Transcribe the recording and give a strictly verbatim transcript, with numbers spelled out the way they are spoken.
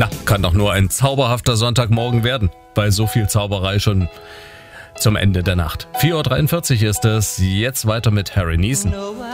Na, kann doch nur ein zauberhafter Sonntagmorgen werden. Bei so viel Zauberei schon zum Ende der Nacht. vier Uhr dreiundvierzig ist es. Jetzt weiter mit Harry Neeson.